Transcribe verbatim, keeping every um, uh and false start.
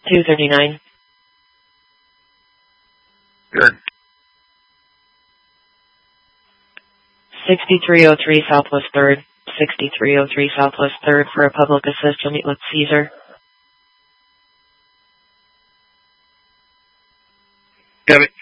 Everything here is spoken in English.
two thirty-nine. Good. sixty-three oh three Southwest third. sixty-three oh three Southwest third for a public assist. You'll meet with Caesar. Got it.